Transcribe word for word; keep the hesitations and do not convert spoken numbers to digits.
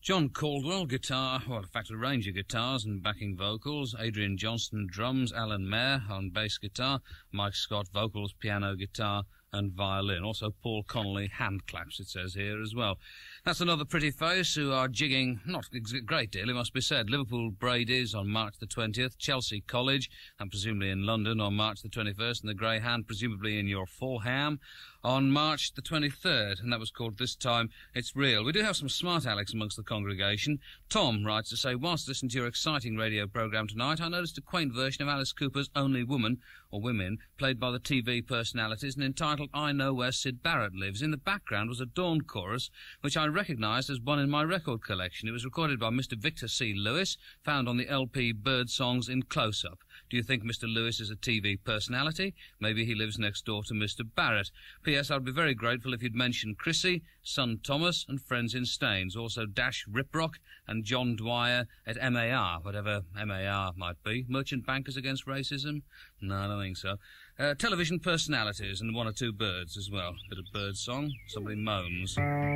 John Caldwell, guitar, well, in fact, a range of guitars and backing vocals. Adrian Johnston, drums. Alan Mayer on bass guitar. Mike Scott, vocals, piano, guitar, and violin. Also Paul Connolly, hand claps, it says here as well. That's another pretty face who are jigging, not a great deal, it must be said. Liverpool Brady's on March the twentieth, Chelsea College, and presumably in London on March the twenty-first, and the Greyhound, presumably in your Fulham, on March the twenty-third, and that was called This Time It's Real. We do have some smart Alex amongst the congregation. Tom writes to say, whilst listening to your exciting radio programme tonight, I noticed a quaint version of Alice Cooper's Only Woman, or Women, played by the T V personalities and entitled I Know Where Syd Barrett Lives. In the background was a dawn chorus, which I recognised as one in my record collection. It was recorded by Mister Victor C. Lewis, found on the L P Bird Songs in Close-Up. Do you think Mister Lewis is a T V personality? Maybe he lives next door to Mister Barrett. P S. I'd be very grateful if you'd mention Chrissy, son Thomas, and friends in Staines. Also Dash Riprock and John Dwyer at M A R, whatever M A R might be. Merchant Bankers Against Racism? No, I don't think so. Uh, television personalities and one or two birds as well. Bit of bird song. Somebody moans.